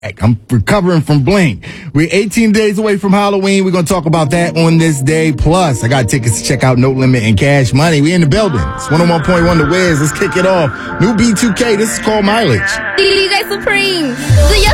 I'm recovering from bling. We're 18 days away from Halloween. We're going to talk about that on this day. Plus, I got tickets to check out No Limit and Cash Money. We in the building. It's 101.1 The Wiz. Let's kick it off. New B2K. This is called Mileage. DJ Supreme. Do your